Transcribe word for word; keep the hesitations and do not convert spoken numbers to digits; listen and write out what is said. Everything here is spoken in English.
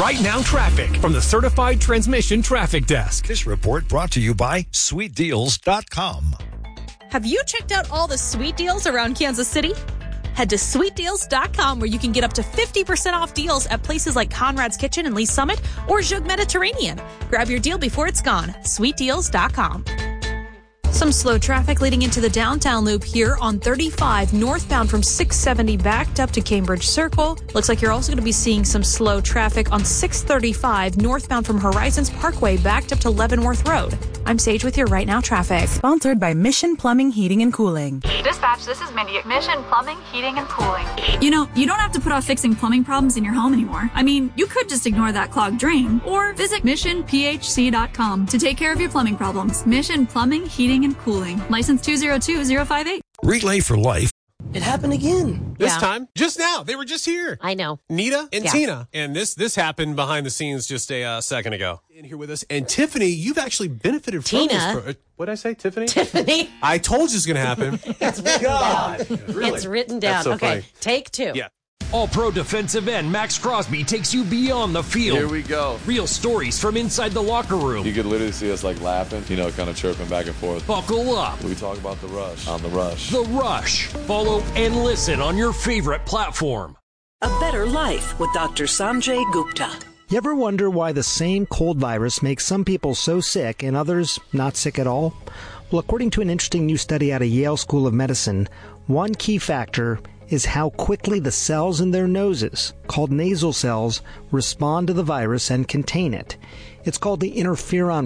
Right Now Traffic from the Certified Transmission Traffic Desk. This report brought to you by sweet deals dot com. Have you checked out all the sweet deals around Kansas City? Head to sweet deals dot com where you can get up to fifty percent off deals at places like Conrad's Kitchen in Lee Summit or Jug Mediterranean. Grab your deal before it's gone. sweet deals dot com. Some slow traffic leading into the downtown loop here on thirty-five northbound from six seventy backed up to Cambridge Circle. Looks like you're also going to be seeing some slow traffic on six thirty-five northbound from Horizons Parkway backed up to Leavenworth Road. I'm Sage with your Right Now Traffic. Sponsored by Mission Plumbing, Heating, and Cooling. Dispatch, this is Mindy at Mission Plumbing, Heating, and Cooling. You know, you don't have to put off fixing plumbing problems in your home anymore. I mean, you could just ignore that clogged drain or visit mission p h c dot com to take care of your plumbing problems. Mission Plumbing, Heating, and Cooling. License two zero two zero five eight. Relay for Life. It happened again. This Yeah. time, just now. They were just here. I know. Nita and Yeah. Tina. And this this happened behind the scenes just a uh, second ago. In here with us. And Tiffany, you've actually benefited from Tina. this. Pro- what did I say, Tiffany? Tiffany. I told you it's going to happen. It's written God. down. Really? It's written That's down. so Okay, funny. take two. Yeah. All-Pro defensive end Max Crosby takes you beyond the field. Here we go. Real stories from inside the locker room. You could literally see us like laughing, you know, kind of chirping back and forth. Buckle up. We talk about the rush on the rush. The Rush. Follow and listen on your favorite platform. A Better Life with Doctor Sanjay Gupta. You ever wonder why the same cold virus makes some people so sick and others not sick at all? Well, according to an interesting new study out of Yale School of Medicine, one key factor is how quickly the cells in their noses, called nasal cells, respond to the virus and contain it. It's called the interferon